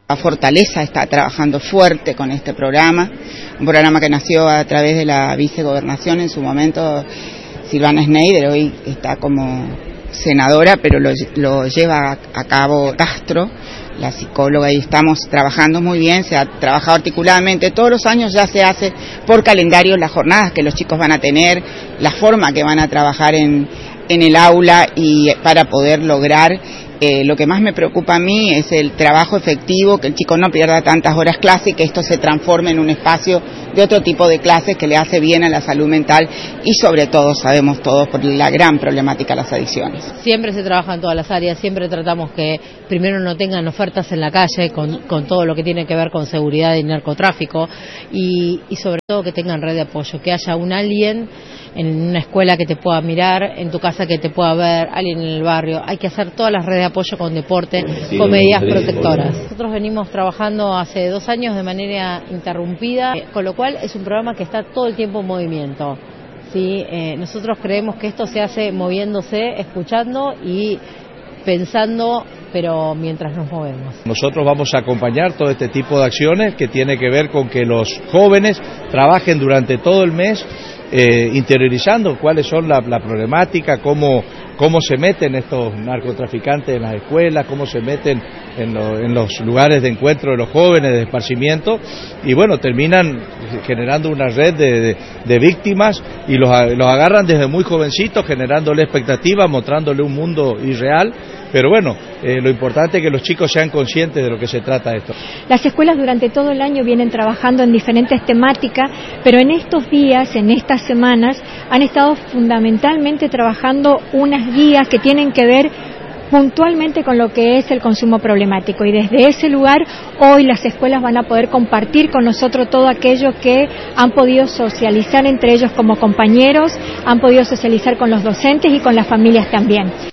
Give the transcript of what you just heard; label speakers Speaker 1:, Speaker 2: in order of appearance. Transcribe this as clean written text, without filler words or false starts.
Speaker 1: La Fortaleza está trabajando fuerte con este programa, un programa que nació a través de la vicegobernación en su momento, Silvana Schneider, hoy está como senadora, pero lo lleva a cabo Castro, la psicóloga, y estamos trabajando muy bien, se ha trabajado articuladamente, todos los años ya se hace por calendario las jornadas que los chicos van a tener, la forma que van a trabajar en el aula y para poder lograr. Lo que más me preocupa a mí es el trabajo efectivo, que el chico no pierda tantas horas clase y que esto se transforme en un espacio de otro tipo de clases que le hace bien a la salud mental y sobre todo, sabemos todos, por la gran problemática de las adicciones.
Speaker 2: Siempre se trabaja en todas las áreas, siempre tratamos que primero no tengan ofertas en la calle con todo lo que tiene que ver con seguridad y narcotráfico y sobre todo que tengan red de apoyo, que haya un alguien en una escuela que te pueda mirar, en tu casa que te pueda ver, alguien en el barrio. Hay que hacer todas las redes de apoyo con deporte, con medidas protectoras. Nosotros venimos trabajando hace 2 años de manera interrumpida, con lo cual es un programa que está todo el tiempo en movimiento. ¿Sí? Nosotros creemos que esto se hace moviéndose, escuchando y pensando, pero mientras nos movemos.
Speaker 3: Nosotros vamos a acompañar todo este tipo de acciones que tiene que ver con que los jóvenes trabajen durante todo el mes interiorizando cuáles son la problemática, cómo se meten estos narcotraficantes en las escuelas, cómo se meten en los lugares de encuentro de los jóvenes, de esparcimiento, y bueno, terminan generando una red de víctimas y los agarran desde muy jovencitos, generándole expectativas, mostrándole un mundo irreal. Pero bueno, lo importante es que los chicos sean conscientes de lo que se trata esto.
Speaker 4: Las escuelas durante todo el año vienen trabajando en diferentes temáticas, pero en estos días, en estas semanas, han estado fundamentalmente trabajando unas guías que tienen que ver puntualmente con lo que es el consumo problemático, y desde ese lugar hoy las escuelas van a poder compartir con nosotros todo aquello que han podido socializar entre ellos como compañeros, han podido socializar con los docentes y con las familias también.